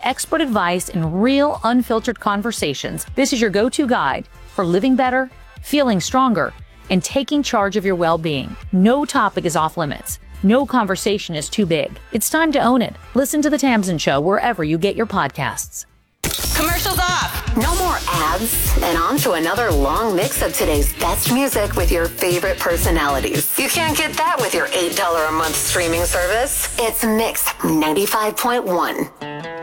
expert advice and real, unfiltered conversations, this is your go-to guide for living better, feeling stronger, and taking charge of your well-being. No topic is off limits. No conversation is too big. It's time to own it. Listen to The Tamsin Show wherever you get your podcasts. Commercials off. No more ads. And on to another long mix of today's best music with your favorite personalities. You can't get that with your $8 a month streaming service. It's Mix 95.1.